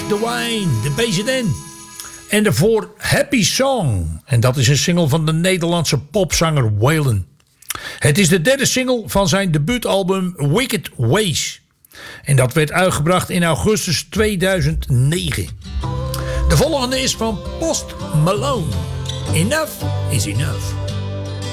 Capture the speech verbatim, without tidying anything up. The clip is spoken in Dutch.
the Wine, de B Z N. En daarvoor Happy Song. En dat is een single van de Nederlandse popzanger Waylon. Het is de derde single van zijn debuutalbum Wicked Ways. En dat werd uitgebracht in augustus tweeduizend negen. De volgende is van Post Malone. Enough is enough.